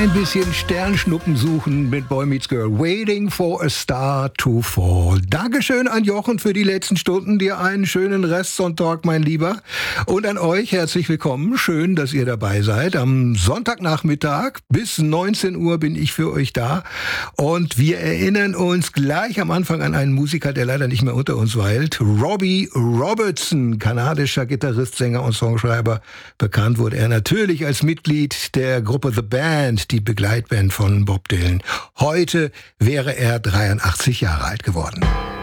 ein bisschen Sternschnuppen suchen mit Boy Meets Girl. Waiting for a Star to Fall. Dankeschön an Jochen für die letzten Stunden. Dir einen schönen Restsonntag, mein Lieber. Und an euch herzlich willkommen. Schön, dass ihr dabei seid. Am Sonntagnachmittag bis 19 Uhr bin ich für euch da. Und wir erinnern uns gleich am Anfang an einen Musiker, der leider nicht mehr unter uns weilt. Robbie Robertson, kanadischer Gitarrist, Sänger und Songschreiber. Bekannt wurde er natürlich als Mitglied der Gruppe The Band, die Begleitband von Bob Dylan. Heute wäre er 83 Jahre alt geworden.